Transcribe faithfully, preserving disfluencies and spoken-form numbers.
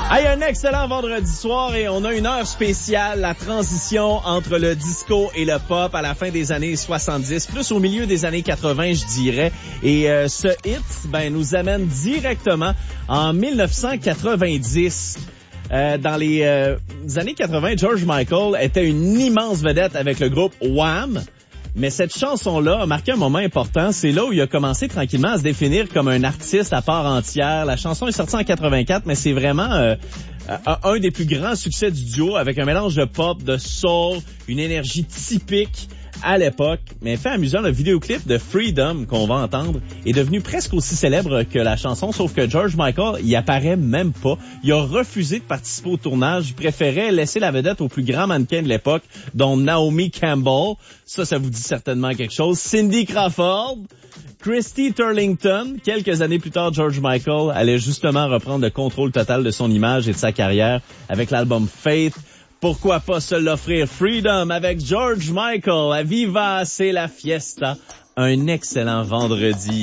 Hey, un excellent vendredi soir et on a une heure spéciale, la transition entre le disco et le pop à la fin des années soixante-dix, plus au milieu des années quatre-vingts, je dirais. Et euh, ce hit, ben, nous amène directement en dix-neuf cent quatre-vingt-dix. Euh, dans les euh, années quatre-vingts, George Michael était une immense vedette avec le groupe Wham! Mais cette chanson-là a marqué un moment important. C'est là où il a commencé tranquillement à se définir comme un artiste à part entière. La chanson est sortie en quatre-vingt-quatre, mais c'est vraiment euh, un des plus grands succès du duo avec un mélange de pop, de soul, une énergie typique à l'époque. Mais fait amusant, le vidéoclip de Freedom qu'on va entendre est devenu presque aussi célèbre que la chanson, sauf que George Michael y apparaît même pas. Il a refusé de participer au tournage. Il préférait laisser la vedette aux plus grands mannequins de l'époque, dont Naomi Campbell. Ça, ça vous dit certainement quelque chose. Cindy Crawford, Christy Turlington. Quelques années plus tard, George Michael allait justement reprendre le contrôle total de son image et de sa carrière avec l'album Faith. Pourquoi pas se l'offrir Freedom avec George Michael. Viva, c'est la fiesta. Un excellent vendredi.